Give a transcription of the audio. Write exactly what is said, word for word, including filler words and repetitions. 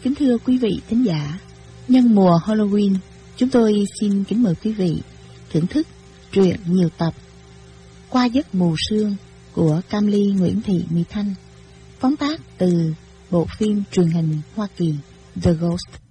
Kính thưa quý vị thính giả, nhân mùa Halloween, chúng tôi xin kính mời quý vị thưởng thức truyện nhiều tập Qua giấc mù sương của Cam Ly Nguyễn Thị Mỹ Thanh, phóng tác từ bộ phim truyền hình Hoa Kỳ The Ghost.